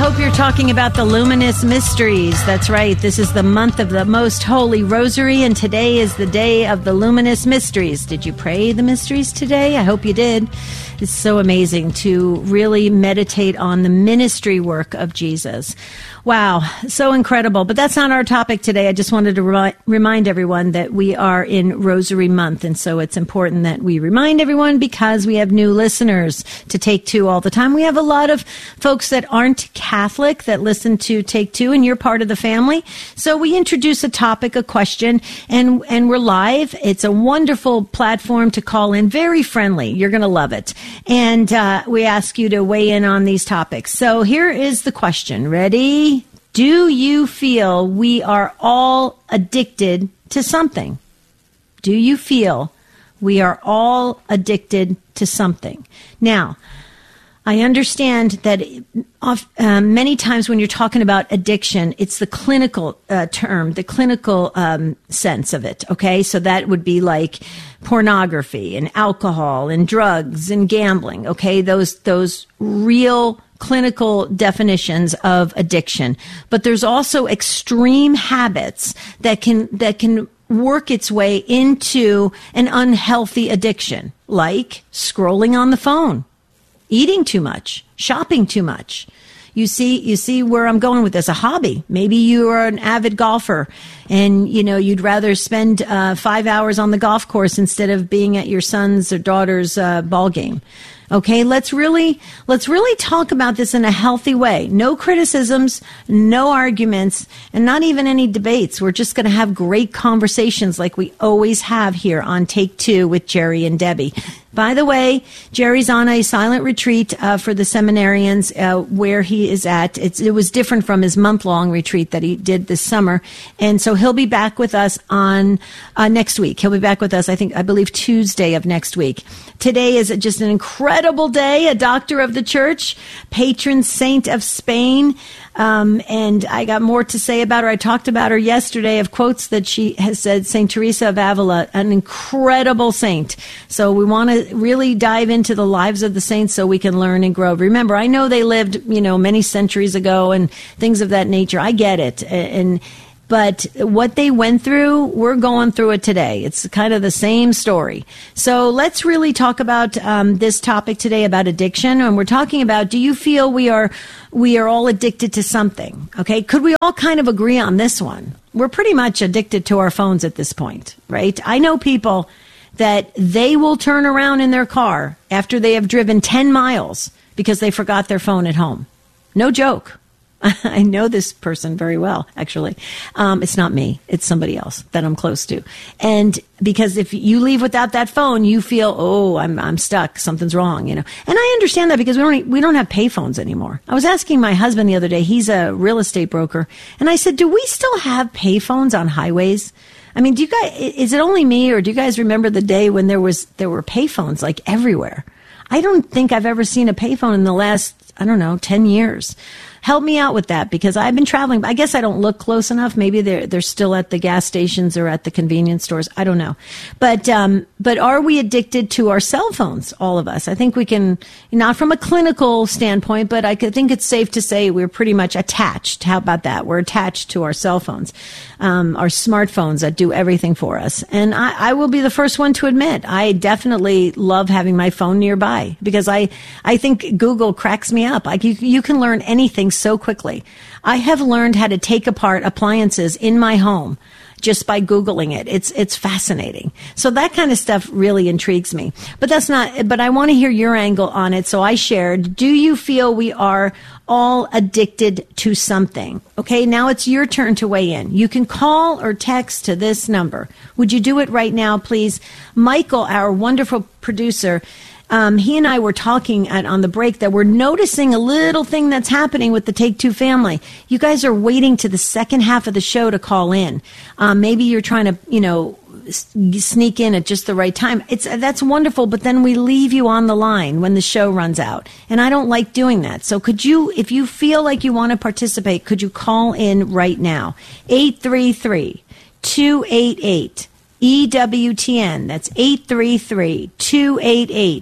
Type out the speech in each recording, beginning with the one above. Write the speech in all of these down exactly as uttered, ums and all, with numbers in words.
hope you're talking about the luminous mysteries. That's right. This is the month of the Most Holy Rosary, and today is the day of the luminous mysteries. Did you pray the mysteries today? I hope you did. It's so amazing to really meditate on the ministry work of Jesus. Wow, so incredible. But that's not our topic today. I just wanted to re- remind everyone that we are in Rosary Month, and so it's important that we remind everyone because we have new listeners to Take Two all the time. We have a lot of folks that aren't Catholic that listen to Take Two, and you're part of the family. So we introduce a topic, a question, and, and we're live. It's a wonderful platform to call in, very friendly. You're going to love it. And uh, we ask you to weigh in on these topics. So here is the question. Ready? Do you feel we are all addicted to something? Do you feel we are all addicted to something? Now, I understand that uh, many times when you're talking about addiction, it's the clinical uh, term, the clinical um, sense of it, okay? So that would be like pornography and alcohol and drugs and gambling, okay? Those those real clinical definitions of addiction. But there's also extreme habits that can that can work its way into an unhealthy addiction, like scrolling on the phone, eating too much, shopping too much. You see, you see where I'm going with this. A hobby. Maybe you are an avid golfer and, you know, you'd rather spend uh, five hours on the golf course instead of being at your son's or daughter's uh, ball game. Okay, let's really, let's really talk about this in a healthy way. No criticisms, no arguments, and not even any debates. We're just going to have great conversations like we always have here on Take Two with Jerry and Debbie. By the way, Jerry's on a silent retreat uh, for the seminarians uh, where he is at. It's, it was different from his month-long retreat that he did this summer. And so he'll be back with us on uh, next week. He'll be back with us, I think, I believe Tuesday of next week. Today is just an incredible day, a doctor of the church, patron saint of Spain. Um, and I got more to say about her. I talked about her yesterday of quotes that she has said, Saint Teresa of Avila, an incredible saint. So we want to really dive into the lives of the saints so we can learn and grow. Remember, I know they lived, you know, many centuries ago and things of that nature. I get it. And But what they went through, we're going through it today. It's kind of the same story. So let's really talk about um, this topic today about addiction. And we're talking about, do you feel we are we are all addicted to something? Okay, could we all kind of agree on this one? We're pretty much addicted to our phones at this point, right? I know people that they will turn around in their car after they have driven ten miles because they forgot their phone at home. No joke. I know this person very well, actually. Um, it's not me. It's somebody else that I'm close to. And because if you leave without that phone, you feel, oh, I'm I'm stuck. Something's wrong, you know. And I understand that because we don't we don't have pay phones anymore. I was asking my husband the other day. He's a real estate broker, and I said, do we still have pay phones on highways? I mean, do you guys? Is it only me, or do you guys remember the day when there was there were pay phones like everywhere? I don't think I've ever seen a pay phone in the last, I don't know, ten years. Help me out with that because I've been traveling. I guess I don't look close enough. Maybe they're they're still at the gas stations or at the convenience stores. I don't know. But um, but are we addicted to our cell phones, all of us? I think we can, not from a clinical standpoint, but I could think it's safe to say we're pretty much attached. How about that? We're attached to our cell phones, um, our smartphones that do everything for us. And I, I will be the first one to admit, I definitely love having my phone nearby because I, I think Google cracks me up. Like you, you can learn anything so quickly. I have learned how to take apart appliances in my home just by Googling it. It's it's fascinating. So that kind of stuff really intrigues me. But that's not, but I want to hear your angle on it. So I shared, do you feel we are all addicted to something? Okay, now it's your turn to weigh in. You can call or text to this number. Would you do it right now, please? Michael, our wonderful producer, Um, he and I were talking at, on the break that we're noticing a little thing that's happening with the Take Two family. You guys are waiting to the second half of the show to call in. Um, maybe you're trying to, you know, s- sneak in at just the right time. It's that's wonderful, but then we leave you on the line when the show runs out. And I don't like doing that. So could you, if you feel like you want to participate, could you call in right now? eight three three, two eight eight, E W T N. That's eight three three, two eight eight,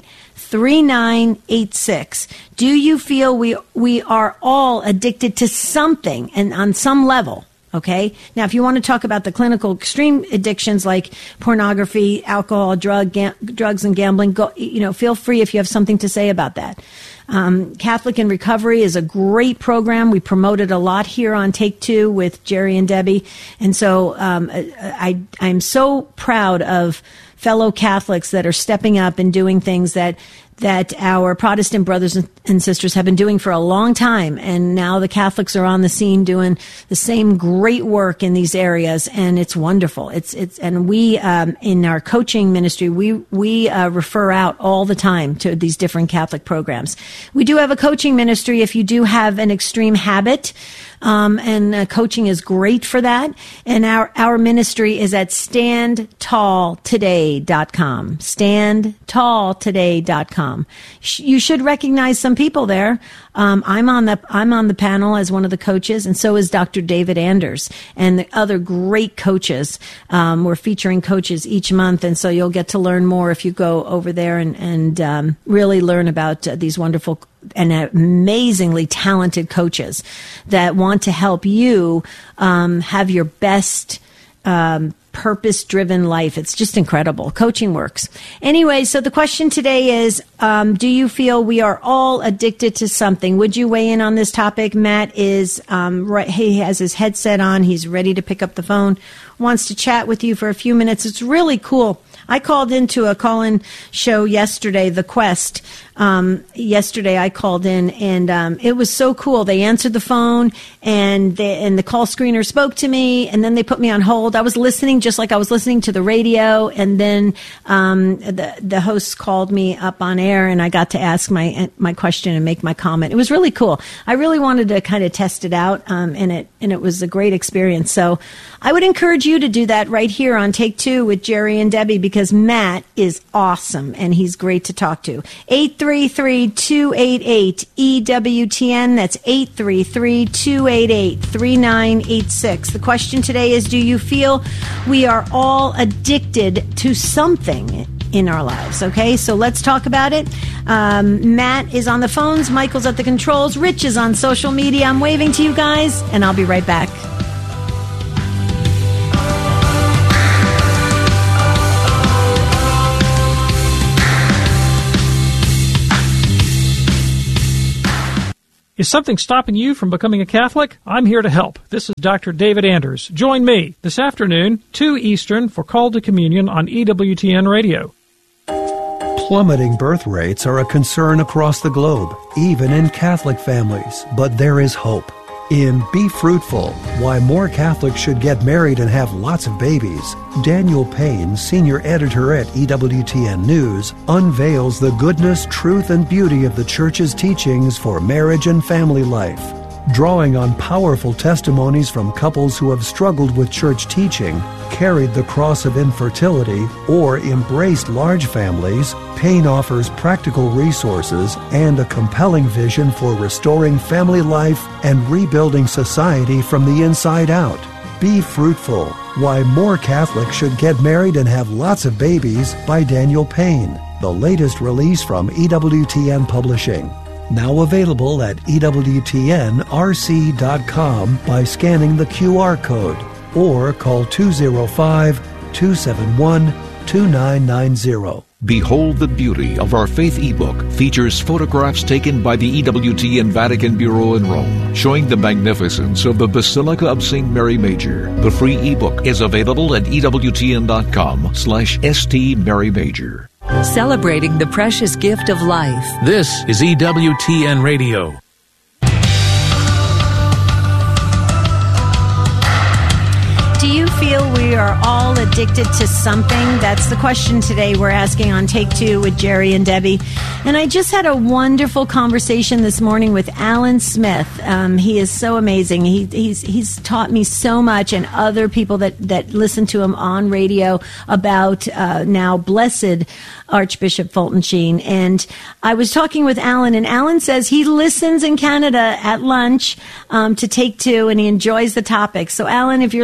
three nine eight six. Do you feel we we are all addicted to something and on some level? Okay. Now, if you want to talk about the clinical extreme addictions like pornography, alcohol, drug, ga- drugs, and gambling, go, you know, feel free if you have something to say about that. Um, Catholic in Recovery is a great program. We promote it a lot here on Take Two with Jerry and Debbie. And so um, I, I'm so proud of fellow Catholics that are stepping up and doing things that that our Protestant brothers and sisters have been doing for a long time. And now the Catholics are on the scene doing the same great work in these areas. And it's wonderful. It's, it's, and we, um, in our coaching ministry, we, we, uh, refer out all the time to these different Catholic programs. We do have a coaching ministry if you do have an extreme habit. Um, and uh, coaching is great for that. And our, our ministry is at stand tall today dot com. stand tall today dot com. You should recognize some people there. Um, I'm on the I'm on the panel as one of the coaches, and so is Doctor David Anders and the other great coaches. Um, we're featuring coaches each month, and so you'll get to learn more if you go over there and and um, really learn about uh, these wonderful and amazingly talented coaches that want to help you um, have your best um, purpose-driven life. It's just incredible. Coaching works. Anyway, so the question today is, um, do you feel we are all addicted to something? Would you weigh in on this topic? Matt is, um, right, he has his headset on. He's ready to pick up the phone, wants to chat with you for a few minutes. It's really cool. I called into a call-in show yesterday, The Quest. Um, yesterday I called in, and um, it was so cool. They answered the phone, and they, and the call screener spoke to me, and then they put me on hold. I was listening just like I was listening to the radio, and then um, the the host called me up on air, and I got to ask my my question and make my comment. It was really cool. I really wanted to kind of test it out, um, and it and it was a great experience. So I would encourage you to do that right here on Take Two with Jerry and Debbie, because Matt is awesome, and he's great to talk to. eight three three, two eight eight, E W T N. That's eight three three, two eight eight, three nine eight six. The question today is, do you feel we are all addicted to something in our lives? Okay, so let's talk about it. Um, Matt is on the phones. Michael's at the controls. Rich is on social media. I'm waving to you guys, and I'll be right back. Is something stopping you from becoming a Catholic? I'm here to help. This is Doctor David Anders. Join me this afternoon, two Eastern, for Call to Communion on E W T N Radio. Plummeting birth rates are a concern across the globe, even in Catholic families. But there is hope. In Be Fruitful, Why More Catholics Should Get Married and Have Lots of Babies, Daniel Payne, senior editor at E W T N News, unveils the goodness, truth, and beauty of the Church's teachings for marriage and family life. Drawing on powerful testimonies from couples who have struggled with church teaching, carried the cross of infertility, or embraced large families, Payne offers practical resources and a compelling vision for restoring family life and rebuilding society from the inside out. Be Fruitful, Why More Catholics Should Get Married and Have Lots of Babies by Daniel Payne, the latest release from E W T N Publishing. Now available at E W T N R C dot com by scanning the Q R code or call two oh five, two seven one, two nine nine zero. Behold the Beauty of Our Faith ebook features photographs taken by the E W T N Vatican Bureau in Rome, showing the magnificence of the Basilica of Saint Mary Major. The free ebook is available at E W T N dot com slash S T Mary Major. Celebrating the precious gift of life. This is E W T N Radio. Do you feel we are all addicted to something? That's the question today we're asking on Take Two with Jerry and Debbie. And I just had a wonderful conversation this morning with Alan Smith. Um, he is so amazing. He, he's he's taught me so much, and other people that, that listen to him on radio about uh, now blessed Archbishop Fulton Sheen. And I was talking with Alan, and Alan says he listens in Canada at lunch um, to Take Two, and he enjoys the topic. So, Alan, if you're listening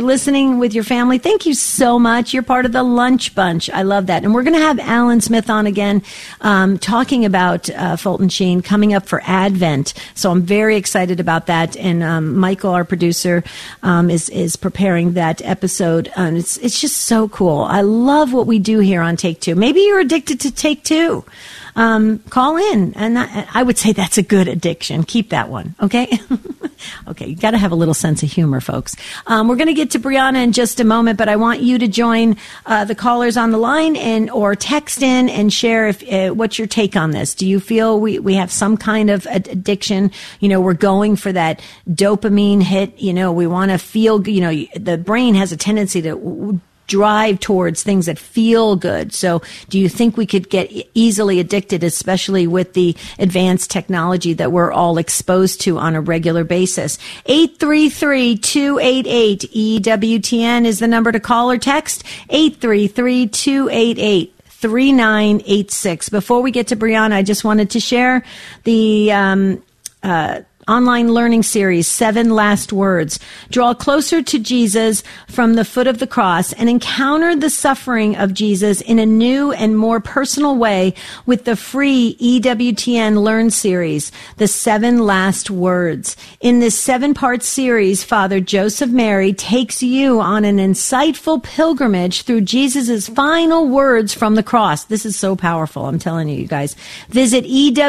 listening with your family, thank you so much. You're part of the Lunch Bunch. I love that. And we're going to have Alan Smith on again, um, talking about uh, Fulton Sheen coming up for Advent. So I'm very excited about that. And um, Michael, our producer, um, is is preparing that episode. And it's it's just so cool. I love what we do here on Take Two. Maybe you're addicted to Take Two. Um, call in, and I, I would say that's a good addiction. Keep that one, okay? Okay, you got to have a little sense of humor, folks. Um, we're going to get to Brianna in just a moment, but I want you to join uh, the callers on the line and or text in and share if uh, what's your take on this. Do you feel we, we have some kind of addiction? You know, we're going for that dopamine hit. You know, we want to feel. You know, the brain has a tendency to drive towards things that feel good. So do you think we could get easily addicted, especially with the advanced technology that we're all exposed to on a regular basis? eight three three, two eight eight, E W T N is the number to call or text. eight three three, two eight eight, three nine eight six. Before we get to Brianna, I just wanted to share the um, uh, online learning series, Seven Last Words. Draw closer to Jesus from the foot of the cross and encounter the suffering of Jesus in a new and more personal way with the free E W T N Learn series, The Seven Last Words. In this seven-part series, Father Joseph Mary takes you on an insightful pilgrimage through Jesus' final words from the cross. This is so powerful, I'm telling you, you guys. Visit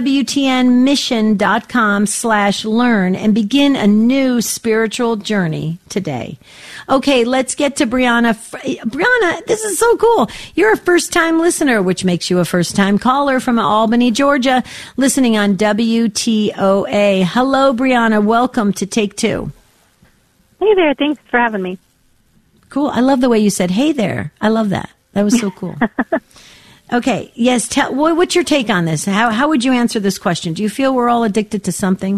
ewtnmission.com slash learn and begin a new spiritual journey today. Okay, let's get to Brianna. Brianna, this is so cool. You're a first-time listener, which makes you a first-time caller from Albany, Georgia, listening on W T O A. Hello, Brianna. Welcome to Take Two. Hey there. Thanks for having me. Cool. I love the way you said, hey there. I love that. That was so cool. Okay. Yes. Tell, what's your take on this? How, how would you answer this question? Do you feel we're all addicted to something?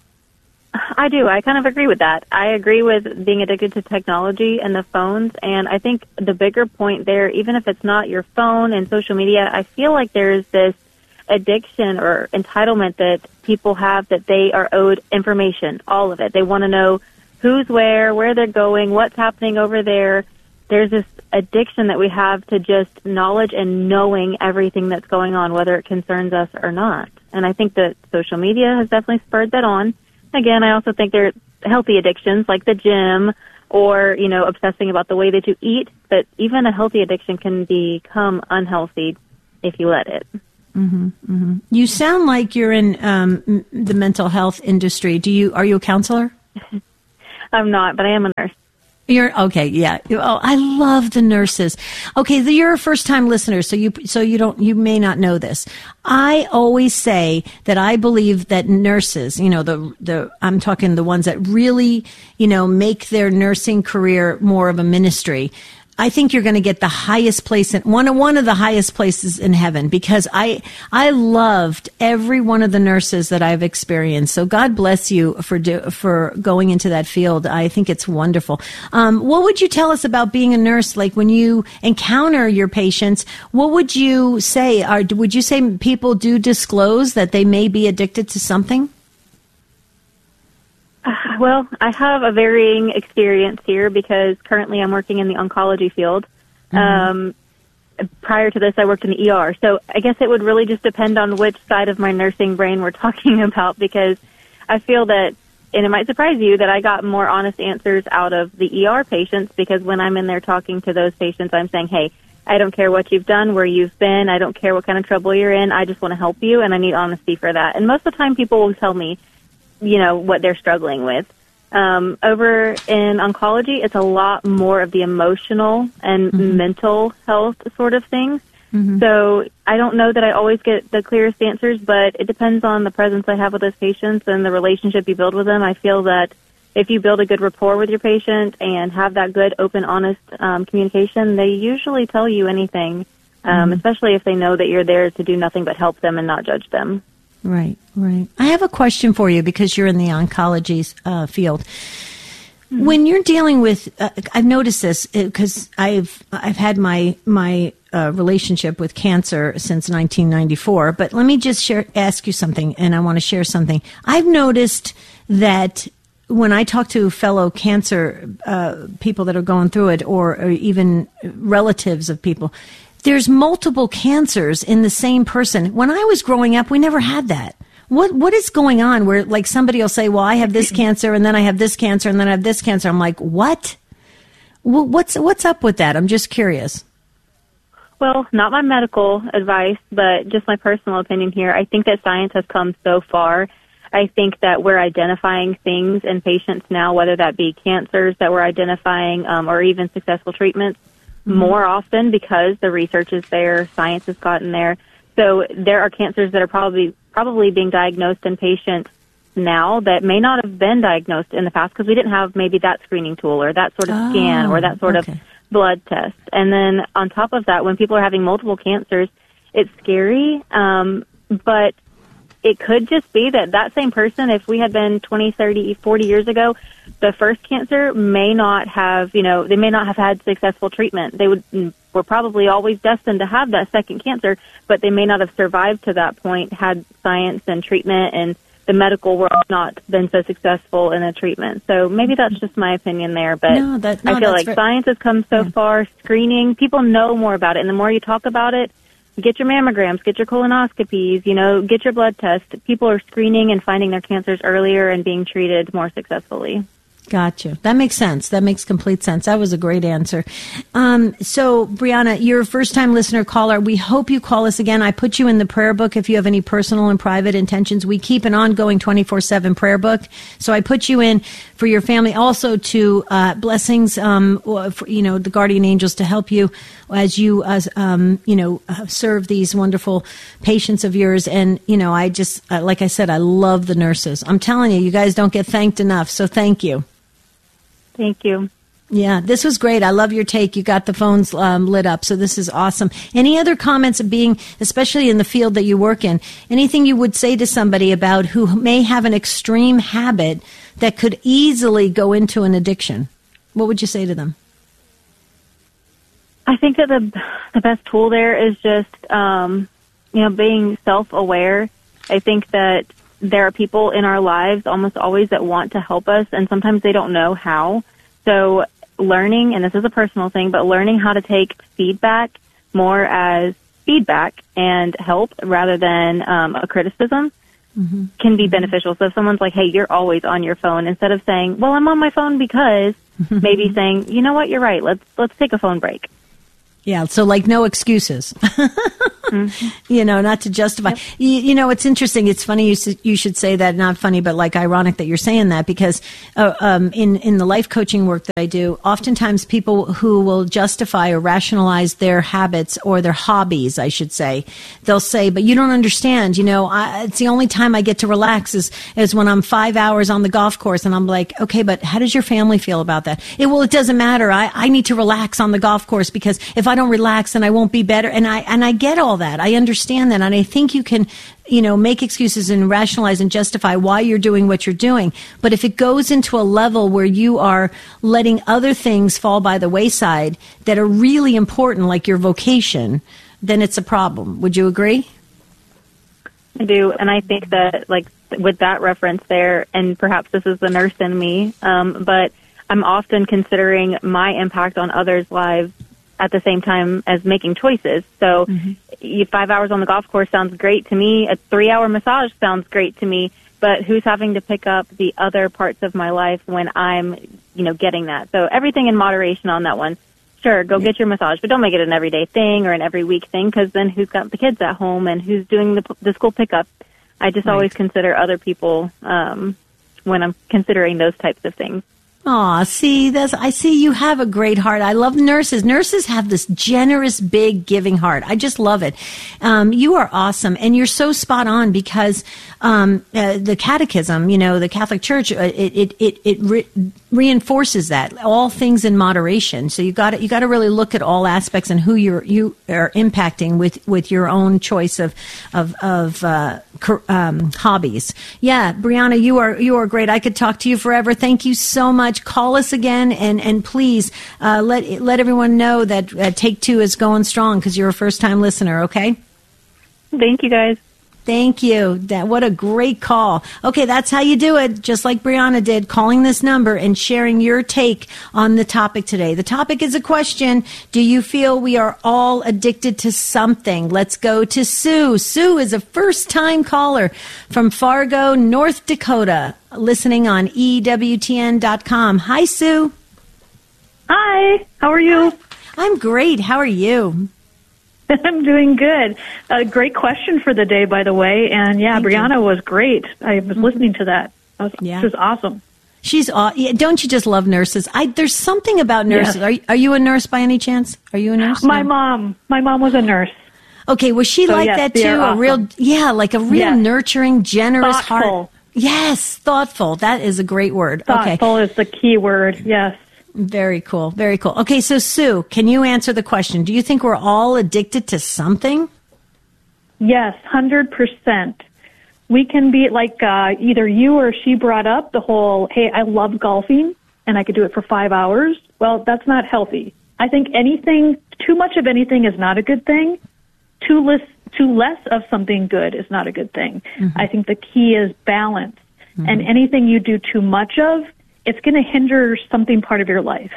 I do. I kind of agree with that. I agree with being addicted to technology and the phones. And I think the bigger point there, even if it's not your phone and social media, I feel like there's this addiction or entitlement that people have that they are owed information, all of it. They want to know who's where, where they're going, what's happening over there. There's this addiction that we have to just knowledge and knowing everything that's going on, whether it concerns us or not. And I think that social media has definitely spurred that on. Again, I also think there are healthy addictions like the gym or, you know, obsessing about the way that you eat. But even a healthy addiction can become unhealthy if you let it. Mm-hmm, mm-hmm. You sound like you're in um, the mental health industry. Do you? Are you a counselor? I'm not, but I am a nurse. You're okay, yeah. Oh, I love the nurses. Okay, you're a first-time listener, so you so you don't you may not know this. I always say that I believe that nurses, you know, the the I'm talking the ones that really, you know, make their nursing career more of a ministry. I think you're going to get the highest place in one of one of the highest places in heaven, because I I loved every one of the nurses that I've experienced. So God bless you for do, for going into that field. I think it's wonderful. Um, what would you tell us about being a nurse? Like when you encounter your patients, what would you say? Are, would you say people do disclose that they may be addicted to something? Well, I have a varying experience here because currently I'm working in the oncology field. Mm-hmm. Um, prior to this, I worked in the E R. So I guess it would really just depend on which side of my nursing brain we're talking about, because I feel that, and it might surprise you, that I got more honest answers out of the E R patients, because when I'm in there talking to those patients, I'm saying, hey, I don't care what you've done, where you've been. I don't care what kind of trouble you're in. I just want to help you, and I need honesty for that. And most of the time people will tell me, you know, what they're struggling with. Um, over in oncology, it's a lot more of the emotional and mm-hmm. mental health sort of things. Mm-hmm. So I don't know that I always get the clearest answers, but it depends on the presence I have with those patients and the relationship you build with them. I feel that if you build a good rapport with your patient and have that good, open, honest um, communication, they usually tell you anything, um, mm-hmm. especially if they know that you're there to do nothing but help them and not judge them. Right, right. I have a question for you because you're in the oncology uh, field. Mm-hmm. When you're dealing with, uh, I've noticed this because I've I've had my my uh, relationship with cancer since nineteen ninety-four. But let me just share, ask you something, and I want to share something. I've noticed that when I talk to fellow cancer uh, people that are going through it, or, or even relatives of people, there's multiple cancers in the same person. When I was growing up, we never had that. What what is going on where, like, somebody will say, well, I have this cancer, and then I have this cancer, and then I have this cancer. I'm like, what? Well, what's what's up with that? I'm just curious. Well, not my medical advice, but just my personal opinion here. I think that science has come so far. I think that we're identifying things in patients now, whether that be cancers that we're identifying um, or even successful treatments, mm-hmm. more often because the research is there, science has gotten there. So there are cancers that are probably probably being diagnosed in patients now that may not have been diagnosed in the past because we didn't have maybe that screening tool or that sort of oh, scan or that sort okay. of blood test. And then on top of that, when people are having multiple cancers, it's scary, um, but it could just be that that same person, if we had been twenty, thirty, forty years ago, the first cancer may not have, you know, they may not have had successful treatment. They would were probably always destined to have that second cancer, but they may not have survived to that point had science and treatment and the medical world not been so successful in a treatment. So maybe that's just my opinion there, but no, that, no, I feel like very, science has come so yeah. far. Screening, people know more about it, and the more you talk about it, get your mammograms, get your colonoscopies, you know, get your blood test. People are screening and finding their cancers earlier and being treated more successfully. Gotcha. That makes sense. That makes complete sense. That was a great answer. Um, so, Brianna, you're a first-time listener caller. We hope you call us again. I put you in the prayer book if you have any personal and private intentions. We keep an ongoing twenty-four seven prayer book. So I put you in for your family, also to uh, blessings, um, for, you know, the guardian angels to help you as you, as um, you know, uh, serve these wonderful patients of yours. And, you know, I just, uh, like I said, I love the nurses. I'm telling you, you guys don't get thanked enough. So thank you. Thank you. Yeah, this was great. I love your take. You got the phones um, lit up, so this is awesome. Any other comments of being, especially in the field that you work in, anything you would say to somebody about who may have an extreme habit that could easily go into an addiction? What would you say to them? I think that the the best tool there is just, um, you know, being self-aware. I think that there are people in our lives almost always that want to help us, and sometimes they don't know how. So learning, and this is a personal thing, but learning how to take feedback more as feedback and help rather than um, a criticism mm-hmm. can be mm-hmm. beneficial. So if someone's like, hey, you're always on your phone, instead of saying, well, I'm on my phone because, maybe saying, you know what, you're right, let's let's take a phone break. Yeah, so like no excuses, mm-hmm. you know, not to justify. Yep. You, you know, it's interesting. It's funny you, you should say that, not funny, but like ironic that you're saying that, because uh, um, in, in the life coaching work that I do, oftentimes people who will justify or rationalize their habits or their hobbies, I should say, they'll say, but you don't understand, you know, I, it's the only time I get to relax is, is when I'm five hours on the golf course. And I'm like, okay, but how does your family feel about that? It, well, it doesn't matter. I, I need to relax on the golf course because if I don't relax, then I won't be better. And I and I get all that. I understand that. And I think you can, you know, make excuses and rationalize and justify why you're doing what you're doing. But if it goes into a level where you are letting other things fall by the wayside that are really important, like your vocation, then it's a problem. Would you agree? I do. And I think that, like, with that reference there, and perhaps this is the nurse in me, um, but I'm often considering my impact on others' lives at the same time as making choices. So mm-hmm. you, five hours on the golf course sounds great to me. A three-hour massage sounds great to me. But who's having to pick up the other parts of my life when I'm, you know, getting that? So everything in moderation on that one. Sure, go get your massage, but don't make it an everyday thing or an every week thing, because then who's got the kids at home and who's doing the, the school pickup? I just right. always consider other people um, when I'm considering those types of things. Aw, see, that's, I see you have a great heart. I love nurses. Nurses have this generous, big, giving heart. I just love it. Um, you are awesome, and you're so spot on, because um, uh, the catechism, you know, the Catholic Church, uh, it it it, it re- reinforces that all things in moderation. So you got to you got to really look at all aspects and who you're you are impacting with, with your own choice of of of uh, um, hobbies. Yeah, Brianna, you are you are great. I could talk to you forever. Thank you so much. Call us again, and and please uh, let let everyone know that uh, Take Two is going strong, because you're a first time listener. Okay. Thank you, guys. Thank you. That, what a great call. Okay, that's how you do it, just like Brianna did, calling this number and sharing your take on the topic today. The topic is a question. Do you feel we are all addicted to something? Let's go to Sue. Sue is a first-time caller from Fargo, North Dakota, listening on E W T N dot com. Hi, Sue. Hi. How are you? I'm great. How are you? I'm doing good. A great question for the day, by the way. And yeah, Thank Brianna you. was great. I was Mm-hmm. listening to that. That was, Yeah. She was awesome. She's aw- yeah, don't you just love nurses? I there's something about nurses. Yes. Are you- are you a nurse by any chance? Are you a nurse? My No. mom, my mom was a nurse. Okay, was she So, like yes, that they too? are A real awesome. yeah, like a real Yes. nurturing, generous heart. Thoughtful. Yes, thoughtful. That is a great word. Okay. Thoughtful is the key word. Yes. Very cool. Very cool. Okay, so Sue, can you answer the question? Do you think we're all addicted to something? Yes, one hundred percent. We can be like uh, either you or she brought up the whole, hey, I love golfing and I could do it for five hours. Well, that's not healthy. I think anything, too much of anything is not a good thing. Too less, too less of something good is not a good thing. Mm-hmm. I think the key is balance. Mm-hmm. And anything you do too much of, it's going to hinder something part of your life.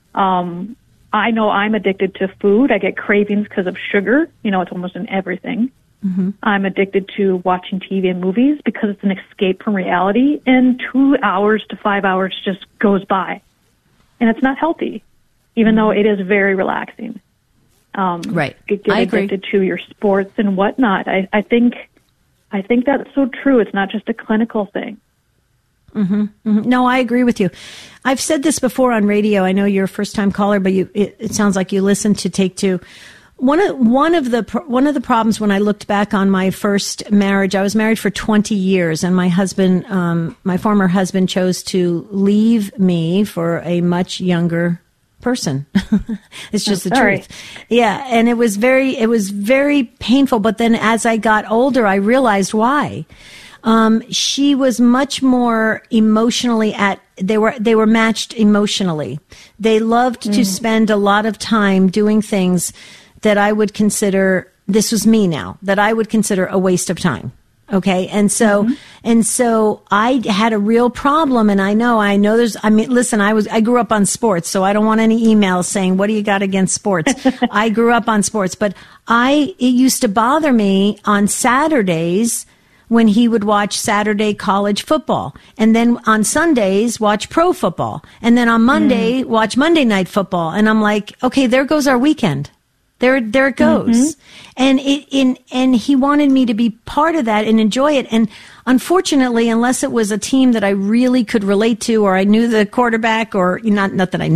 Um, I know I'm addicted to food. I get cravings because of sugar. You know, it's almost in everything. Mm-hmm. I'm addicted to watching T V and movies because it's an escape from reality. And two hours to five hours just goes by. And it's not healthy, even though it is very relaxing. Um, right. Get, get I agree. addicted to your sports and whatnot. I, I think, I think that's so true. It's not just a clinical thing. Mm-hmm, mm-hmm. No, I agree with you. I've said this before on radio. I know you're a first-time caller, but you, it, it sounds like you listened to Take Two. One of one of the one of the problems when I looked back on my first marriage, I was married for twenty years, and my husband, um, my former husband, chose to leave me for a much younger person. It's just I'm the sorry. truth. Yeah, and it was very it was very painful. But then, as I got older, I realized why. Um, she was much more emotionally at, they were, they were matched emotionally. They loved mm. to spend a lot of time doing things that I would consider, this was me now, that I would consider a waste of time. Okay. And so, mm-hmm. and so I had a real problem, and I know, I know there's, I mean, listen, I was, I grew up on sports, so I don't want any emails saying, what do you got against sports? I grew up on sports, but I, it used to bother me on Saturdays when he would watch Saturday college football, and then on Sundays watch pro football, and then on Monday mm. watch Monday night football. And I'm like, okay, there goes our weekend. There, there it goes. Mm-hmm. And it, in, and he wanted me to be part of that and enjoy it. And unfortunately, unless it was a team that I really could relate to, or I knew the quarterback, or not, not that I knew